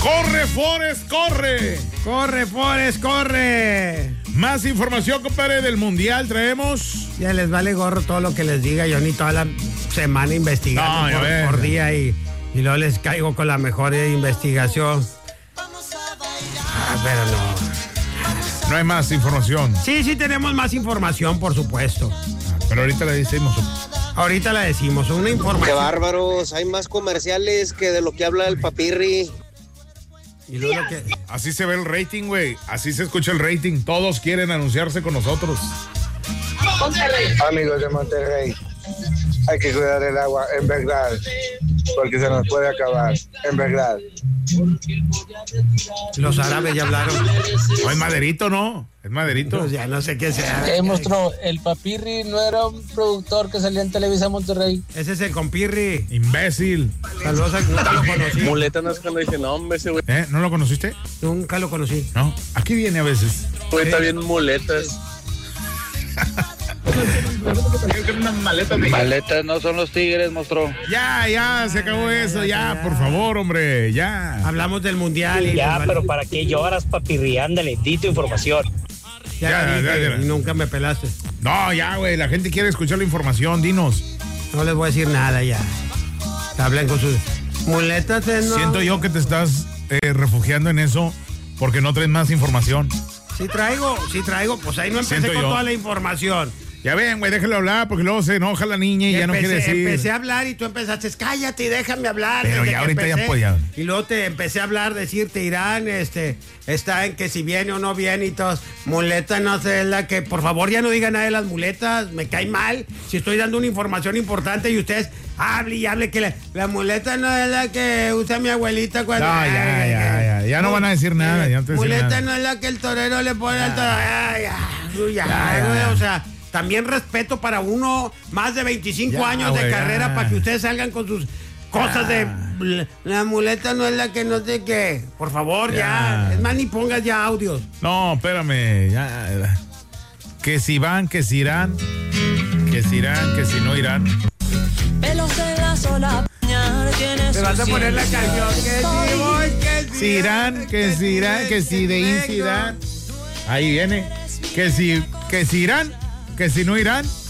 ¡Corre, Forrest, corre! ¡Corre, Forrest, corre! Más información, compadre, del Mundial traemos. Ya les vale gorro todo lo que les diga. Yo ni toda la semana investigando por día y luego les caigo con la mejor investigación. Pero no. No hay más información. Sí tenemos más información, por supuesto. Pero ahorita la decimos. Ahorita la decimos, una información. ¡Qué bárbaros! Hay más comerciales que de lo que habla el papirri. Y luego Así se ve el rating, güey. Así se escucha el rating. Todos quieren anunciarse con nosotros. Amigos de Monterrey, hay que cuidar el agua, en verdad, porque se nos puede acabar, en verdad. Los árabes ya hablaron. No, es Maderito, ¿no? Es Maderito. Pues ya no sé qué sea. Monstruo, el papirri no era un productor que salía en Televisa Monterrey. Ese es el compirri. Imbécil. Saludos, nunca lo conocí. Muleta no es cuando dije, no, hombre, ese güey. ¿No lo conociste? Nunca lo conocí. No, aquí viene a veces. Güey, está bien muletas. Maletas no son los tigres, monstruo. Ya, se acabó eso, ya, por favor, hombre, ya. Hablamos del Mundial. Y ya, pero ¿para qué lloras, papirri? Ándale, di tu información. Ya. Y nunca me pelaste. No, ya, güey, la gente quiere escuchar la información, dinos. No les voy a decir nada ya. Hablan con sus muletas. No. Siento yo que te estás refugiando en eso porque no traes más información. Sí traigo, pues ahí no empecé con toda la información. Ya ven, güey, déjalo hablar porque luego se enoja la niña y ya no quiere decir. Empecé a hablar y tú empezaste, cállate y déjame hablar. Pero ya ahorita ya apoyado. Y luego te empecé a hablar, decirte, Irán, está en que si viene o no viene y todos. Muleta no sé, es la que, por favor, ya no digan nada de las muletas, me cae mal. Si estoy dando una información importante y ustedes hable que la muleta no es la que usa mi abuelita cuando. No, ya no van a decir nada. Ya no muleta no es la que el torero le pone al torero. O sea. También respeto para uno más de 25 años de carrera para que ustedes salgan con sus cosas de la muleta no es la que no sé qué. Por favor, ya. Es más, ni pongas ya audios. No, espérame. Ya. Que si van, que si irán. Que si irán, que si no irán. Pelos de la sola. Te vas a poner la canción. Que si voy, que si irán, que si irán, que si de irán. Ahí viene. Que si irán. Que si no irán.